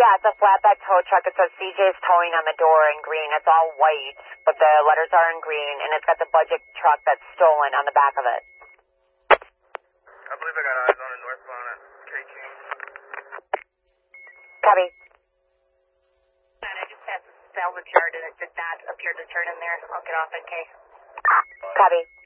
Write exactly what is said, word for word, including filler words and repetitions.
Yeah, it's a flatbed tow truck. It says C J's Towing on the door in green. It's all white, but the letters are in green, and it's got the budget truck that's stolen on the back of it. I believe I got eyes on it northbound at K King. Copy. I just passed the salvage yard, and it did not appear to turn in there. I'll get off at K. Copy.